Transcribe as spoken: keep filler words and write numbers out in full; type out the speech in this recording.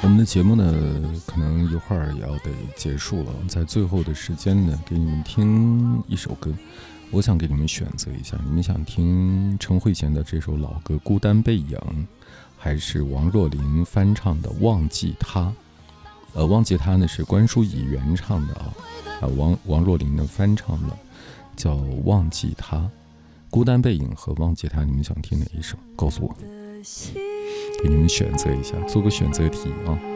我们的节目呢，可能一会儿也要得结束了，在最后的时间呢，给你们听一首歌。我想给你们选择一下，你们想听陈慧娴的这首老歌《孤单背影》，还是王若琳翻唱的《忘记他》？呃，忘记他呢是关淑怡原唱的啊，啊王王若琳呢翻唱的叫《忘记他》。孤单背影和忘记他，你们想听哪一首？告诉我，给你们选择一下，做个选择题啊。